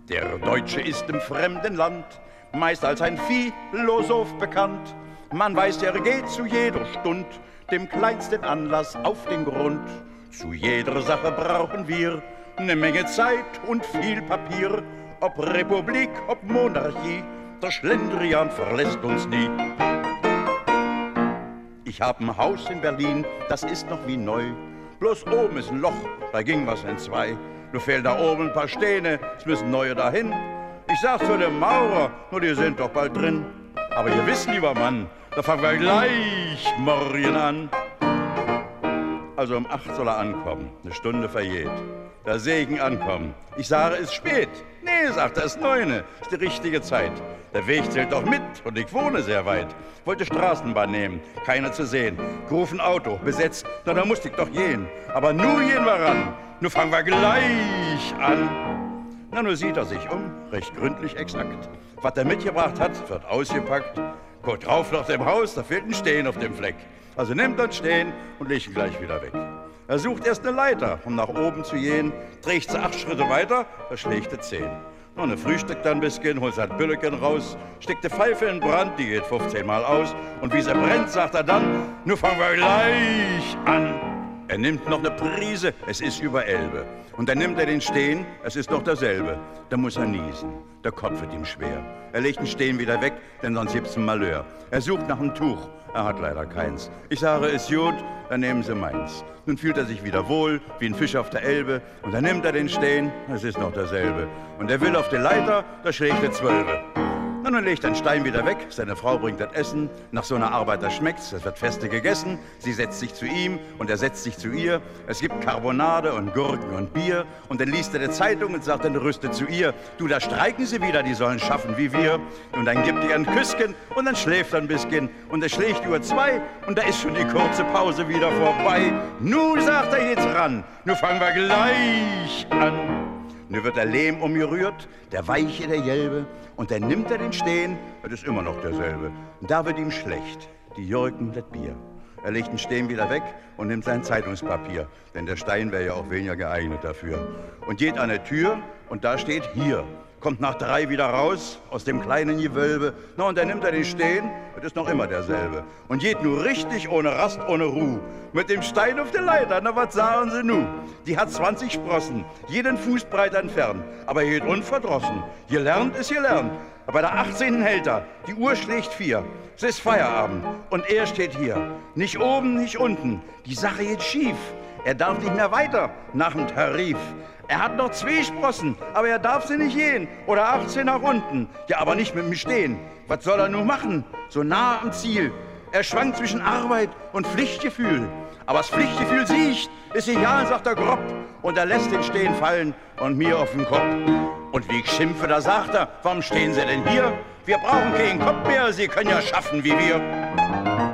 Der Deutsche ist im fremden Land meist als ein Philosoph bekannt. Man weiß, er geht zu jeder Stund dem kleinsten Anlass auf den Grund. Zu jeder Sache brauchen wir eine Menge Zeit und viel Papier. Ob Republik, ob Monarchie, der Schlendrian verlässt uns nie. Ich hab ein Haus in Berlin, das ist noch wie neu. Bloß oben ist ein Loch, da ging was in zwei. Nur fehlen da oben ein paar Steine, es müssen neue dahin. Ich sag's zu dem Maurer, nur die sind doch bald drin. Aber ihr wisst, lieber Mann, da fangen wir gleich morgen an. Also um 8 soll er ankommen, eine Stunde vergeht. Der Segen ankommen. Ich sage, ist spät. Nee, sagt er, ist 9, ist die richtige Zeit. Der Weg zählt doch mit und ich wohne sehr weit. Wollte Straßenbahn nehmen, keiner zu sehen. Gerufen Auto, besetzt, na da musste ich doch gehen. Aber nu gehen wir ran, nu fangen wir gleich an. Na, nu sieht er sich um, recht gründlich exakt. Was er mitgebracht hat, wird ausgepackt. Guckt drauf nach dem Haus, da fehlt ein Stehen auf dem Fleck. Also nimmt dann Stehen und legt ihn gleich wieder weg. Er sucht erst eine Leiter, um nach oben zu gehen, trägt sie 8 Schritte weiter, da schlägt er 10. Noch eine frühstückt dann ein bisschen, holt sein Bülleken raus, steckt die Pfeife in Brand, die geht 15 Mal aus. Und wie sie brennt, sagt er dann, nu fangen wir gleich an. Er nimmt noch eine Prise, es ist über Elbe. Und dann nimmt er den Stehen, es ist noch derselbe. Da muss er niesen, der Kopf wird ihm schwer. Er legt den Stehen wieder weg, denn sonst gibt's ein Malheur. Er sucht nach einem Tuch, er hat leider keins. Ich sage, ist gut, dann nehmen Sie meins. Nun fühlt er sich wieder wohl, wie ein Fisch auf der Elbe. Und dann nimmt er den Stehen, es ist noch derselbe. Und er will auf die Leiter, da schlägt er 12. Und dann legt er den Stein wieder weg, seine Frau bringt das Essen. Nach so einer Arbeit, das schmeckt's, es wird feste gegessen. Sie setzt sich zu ihm und er setzt sich zu ihr. Es gibt Carbonade und Gurken und Bier. Und dann liest er die Zeitung und sagt dann rüstet zu ihr. Du, da streiken sie wieder, die sollen schaffen wie wir. Und dann gibt ihr ein Küsschen und dann schläft er ein bisschen. Und er schlägt über 2 und da ist schon die kurze Pause wieder vorbei. Nu, sagt er jetzt ran, nu fangen wir gleich an. Nun wird der Lehm umgerührt, der Weiche, der Gelbe, und dann nimmt er den Stehen, das ist immer noch derselbe. Und da wird ihm schlecht, die Jürgen, das Bier. Er legt den Stehen wieder weg und nimmt sein Zeitungspapier, denn der Stein wäre ja auch weniger geeignet dafür. Und geht an der Tür und da steht hier. Kommt nach 3 wieder raus, aus dem kleinen Gewölbe. Na, und dann nimmt er den Stehen, das ist noch immer derselbe. Und geht nur richtig, ohne Rast, ohne Ruhe. Mit dem Stein auf der Leiter, na, was sagen Sie nu? Die hat 20 Sprossen, jeden Fuß breit entfernt. Aber geht unverdrossen. Gelernt ist gelernt. Aber bei der 18. hält er, die Uhr schlägt 4. Es ist Feierabend und er steht hier. Nicht oben, nicht unten. Die Sache geht schief. Er darf nicht mehr weiter nach dem Tarif. Er hat noch 2 Sprossen, aber er darf sie nicht gehen. Oder 18 nach unten. Ja, aber nicht mit mir stehen. Was soll er nun machen? So nah am Ziel. Er schwankt zwischen Arbeit und Pflichtgefühl. Aber das Pflichtgefühl siegt, ist egal, sagt er grob. Und er lässt den Stehen fallen und mir auf den Kopf. Und wie ich schimpfe, da sagt er, warum stehen Sie denn hier? Wir brauchen keinen Kopf mehr, Sie können ja schaffen wie wir.